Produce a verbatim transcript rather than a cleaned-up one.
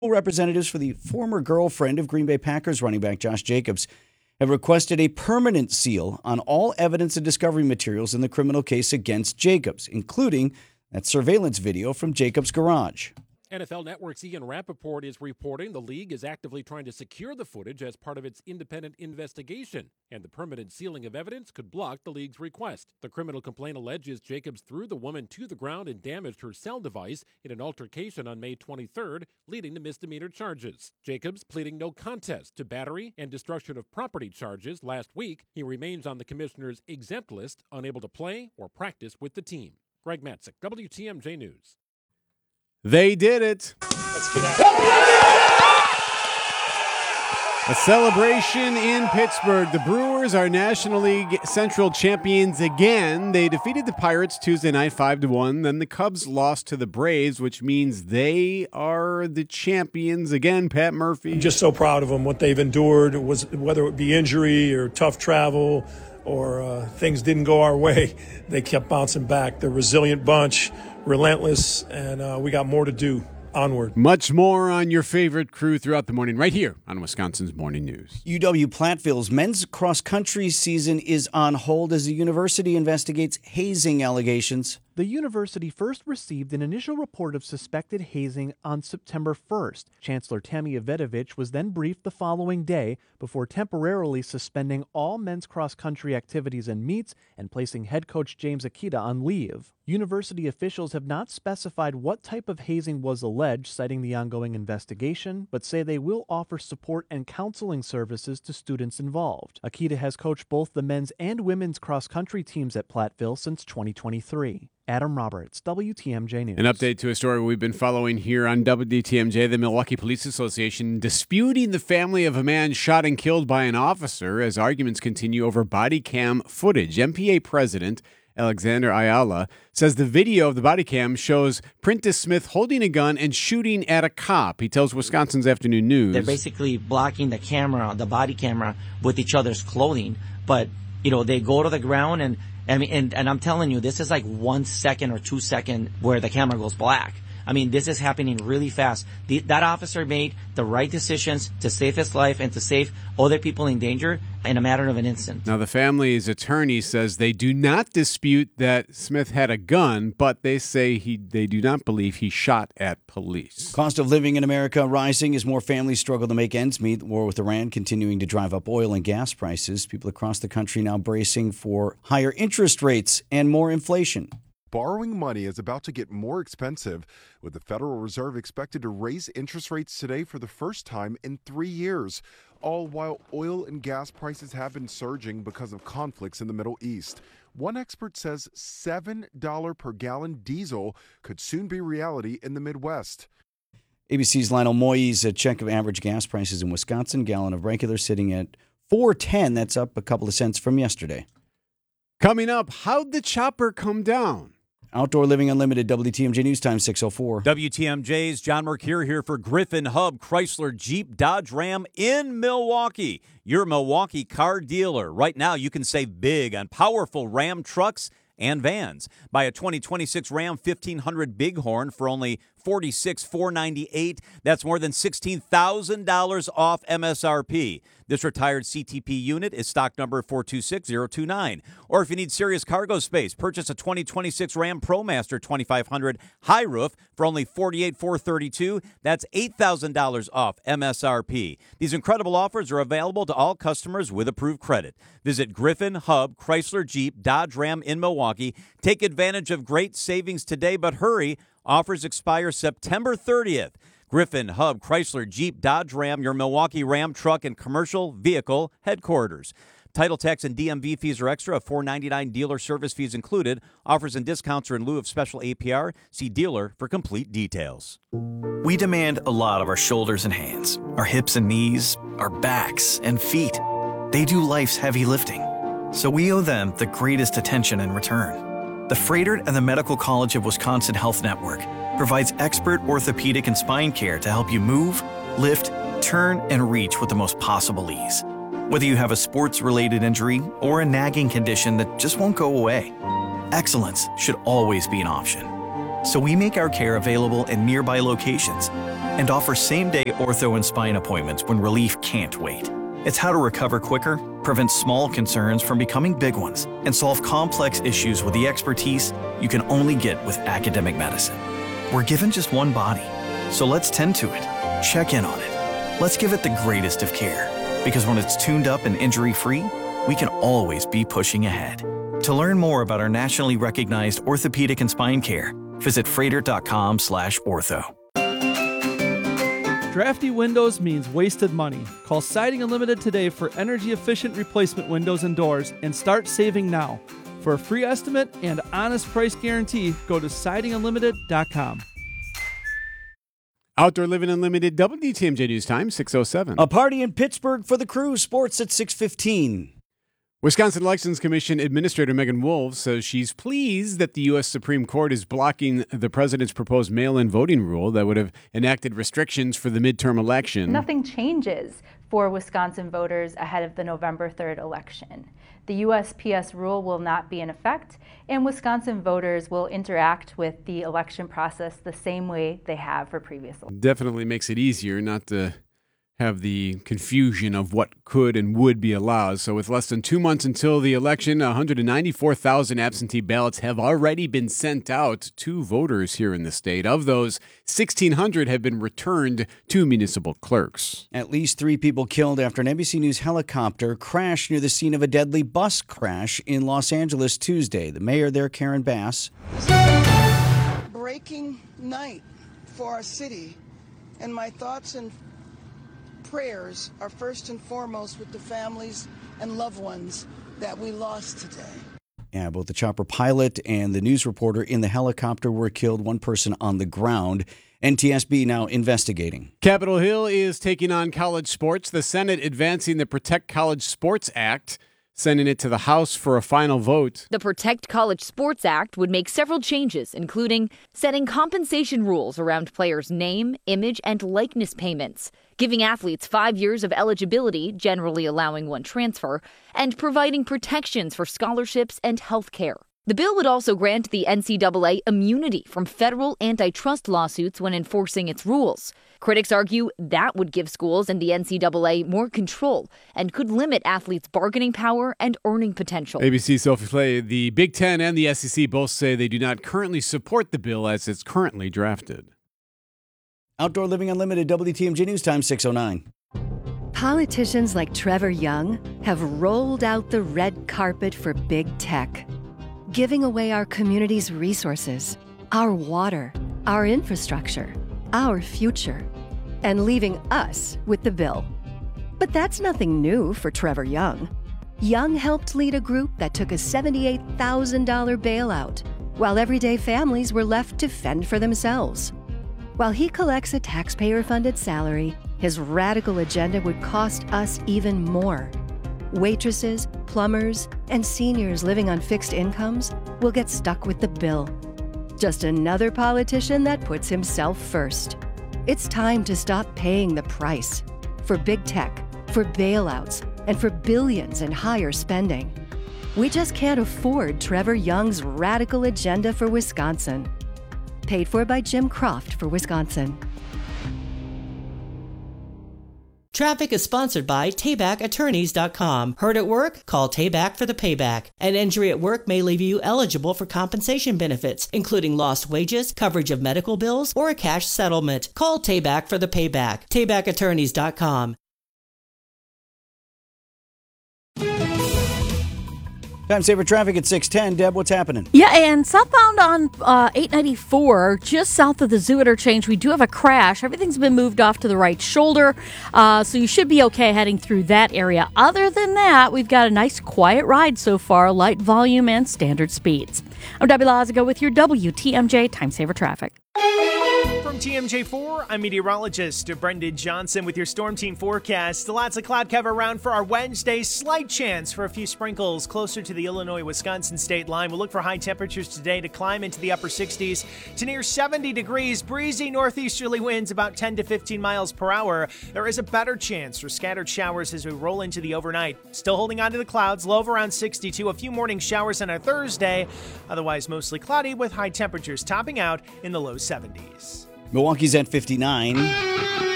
Representatives for the former girlfriend of Green Bay Packers running back Josh Jacobs have requested a permanent seal on all evidence and discovery materials in the criminal case against Jacobs, including that surveillance video from Jacobs' garage. N F L Network's Ian Rappaport is reporting the league is actively trying to secure the footage as part of its independent investigation, and the permanent sealing of evidence could block the league's request. The criminal complaint alleges Jacobs threw the woman to the ground and damaged her cell device in an altercation on May twenty-third, leading to misdemeanor charges. Jacobs pleading no contest to battery and destruction of property charges last week. He remains on the commissioner's exempt list, unable to play or practice with the team. Greg Matzik, W T M J News. They did it. A celebration in Pittsburgh. The Brewers are National League Central champions again. They defeated the Pirates Tuesday night five to one. Then the Cubs lost to the Braves, which means they are the champions again. Pat Murphy. I'm just so proud of them, what they've endured, was whether it be injury or tough travel or uh, things didn't go our way. They kept bouncing back. They're a resilient bunch, relentless, and uh, we got more to do. Onward. Much more on your favorite crew throughout the morning right here on Wisconsin's Morning News. U W Platteville's men's cross-country season is on hold as the university investigates hazing allegations. The university first received an initial report of suspected hazing on September first. Chancellor Tammy Avedovich was then briefed the following day before temporarily suspending all men's cross-country activities and meets and placing head coach James Akita on leave. University officials have not specified what type of hazing was alleged, citing the ongoing investigation, but say they will offer support and counseling services to students involved. Akita has coached both the men's and women's cross-country teams at Platteville since twenty twenty-three. Adam Roberts, W T M J News. An update to a story we've been following here on W T M J. The Milwaukee Police Association disputing the family of a man shot and killed by an officer as arguments continue over body cam footage. M P A President Alexander Ayala says the video of the body cam shows Prentice Smith holding a gun and shooting at a cop. He tells Wisconsin's Afternoon News. They're basically blocking the camera, the body camera, with each other's clothing. But, you know, they go to the ground and I mean, and, and I'm telling you, this is like one second or two second where the camera goes black. I mean, this is happening really fast. The, that officer made the right decisions to save his life and to save other people in danger in a matter of an instant. Now, the family's attorney says they do not dispute that Smith had a gun, but they say he they do not believe he shot at police. Cost of living in America rising as more families struggle to make ends meet. The war with Iran continuing to drive up oil and gas prices. People across the country now bracing for higher interest rates and more inflation. Borrowing money is about to get more expensive, with the Federal Reserve expected to raise interest rates today for the first time in three years, all while oil and gas prices have been surging because of conflicts in the Middle East. One expert says seven dollars per gallon diesel could soon be reality in the Midwest. A B C's Lionel Moyes, a check of average gas prices in Wisconsin, gallon of regular sitting at four ten. That's up a couple of cents from yesterday. Coming up, how'd the chopper come down? Outdoor Living Unlimited, W T M J News Time, six oh four. W T M J's John Mercure here for Griffin Hub Chrysler Jeep Dodge Ram in Milwaukee. Your Milwaukee car dealer. Right now, you can save big on powerful Ram trucks and vans. Buy a twenty twenty-six Ram fifteen hundred Bighorn for only forty-six thousand four hundred ninety-eight dollars. That's more than sixteen thousand dollars off M S R P. This retired C T P unit is stock number four two six zero two nine. Or if you need serious cargo space, purchase a twenty twenty-six Ram ProMaster twenty-five hundred high roof for only forty-eight thousand four hundred thirty-two dollars. That's eight thousand dollars off M S R P. These incredible offers are available to all customers with approved credit. Visit Griffin Hub Chrysler Jeep Dodge Ram in Milwaukee. Take advantage of great savings today, but hurry. Offers expire September thirtieth. Griffin Hub Chrysler Jeep Dodge Ram, your Milwaukee Ram truck and commercial vehicle headquarters. Title tax and D M V fees are extra. four ninety-nine dealer service fees included. Offers and discounts are in lieu of special A P R. See dealer for complete details. We demand a lot of our shoulders and hands, our hips and knees, our backs and feet. They do life's heavy lifting, so we owe them the greatest attention in return. The Froedtert and the Medical College of Wisconsin Health Network provides expert orthopedic and spine care to help you move, lift, turn, and reach with the most possible ease. Whether you have a sports-related injury or a nagging condition that just won't go away, excellence should always be an option. So we make our care available in nearby locations and offers same-day ortho and spine appointments when relief can't wait. It's how to recover quicker, prevent small concerns from becoming big ones, and solve complex issues with the expertise you can only get with academic medicine. We're given just one body, so let's tend to it, check in on it. Let's give it the greatest of care, because when it's tuned up and injury-free, we can always be pushing ahead. To learn more about our nationally recognized orthopedic and spine care, visit freighter.com slash ortho. Drafty windows means wasted money. Call Siding Unlimited today for energy-efficient replacement windows and doors and start saving now. For a free estimate and honest price guarantee, go to siding unlimited dot com. Outdoor Living Unlimited, W D T M J News Time, six oh seven. A party in Pittsburgh for the crew. Sports at six fifteen. Wisconsin Elections Commission Administrator Megan Wolf says she's pleased that the U S Supreme Court is blocking the president's proposed mail-in voting rule that would have enacted restrictions for the midterm election. Nothing changes for Wisconsin voters ahead of the November third election. The U S P S rule will not be in effect, and Wisconsin voters will interact with the election process the same way they have for previous elections. Definitely makes it easier not to have the confusion of what could and would be allowed. So with less than two months until the election, one hundred ninety-four thousand absentee ballots have already been sent out to voters here in the state. Of those, sixteen hundred have been returned to municipal clerks. At least three people killed after an N B C News helicopter crashed near the scene of a deadly bus crash in Los Angeles Tuesday. The mayor there, Karen Bass. Breaking night for our city, and my thoughts and prayers are first and foremost with the families and loved ones that we lost today. Yeah, both the chopper pilot and the news reporter in the helicopter were killed, one person on the ground. N T S B now investigating. Capitol Hill is taking on college sports. The Senate advancing the Protect College Sports Act, sending it to the House for a final vote. The Protect College Sports Act would make several changes, including setting compensation rules around players' name, image, and likeness payments, giving athletes five years of eligibility, generally allowing one transfer, and providing protections for scholarships and health care. The bill would also grant the N C double A immunity from federal antitrust lawsuits when enforcing its rules. Critics argue that would give schools and the N C double A more control and could limit athletes' bargaining power and earning potential. A B C's Sophie Flay, the Big Ten and the S E C both say they do not currently support the bill as it's currently drafted. Outdoor Living Unlimited, W T M J News Time, six oh nine. Politicians like Trevor Young have rolled out the red carpet for big tech, giving away our community's resources, our water, our infrastructure, our future, and leaving us with the bill. But that's nothing new for Trevor Young. Young helped lead a group that took a seventy-eight thousand dollars bailout, while everyday families were left to fend for themselves. While he collects a taxpayer-funded salary, his radical agenda would cost us even more. Waitresses, plumbers, and seniors living on fixed incomes will get stuck with the bill. Just another politician that puts himself first. It's time to stop paying the price for big tech, for bailouts, and for billions in higher spending. We just can't afford Trevor Young's radical agenda for Wisconsin. Paid for by Jim Croft for Wisconsin. Traffic is sponsored by Tayback Attorneys dot com. Hurt at work? Call Tayback for the payback. An injury at work may leave you eligible for compensation benefits, including lost wages, coverage of medical bills, or a cash settlement. Call Tayback for the payback. Tayback Attorneys dot com. Time saver traffic at six ten. Deb, what's happening? Yeah, and southbound on uh, eight ninety-four, just south of the Zoo interchange, we do have a crash. Everything's been moved off to the right shoulder, uh, so you should be okay heading through that area. Other than that, we've got a nice quiet ride so far, light volume and standard speeds. I'm Debbie Lazago with your W T M J Time Saver Traffic. From T M J four, I'm meteorologist Brendan Johnson with your Storm Team forecast. Lots of cloud cover around for our Wednesday. Slight chance for a few sprinkles closer to the Illinois-Wisconsin state line. We'll look for high temperatures today to climb into the upper sixties to near seventy degrees. Breezy northeasterly winds about ten to fifteen miles per hour. There is a better chance for scattered showers as we roll into the overnight. Still holding on to the clouds, low of around sixty-two. A few morning showers on our Thursday. Otherwise, mostly cloudy with high temperatures topping out in the low seventies. Milwaukee's at fifty-nine.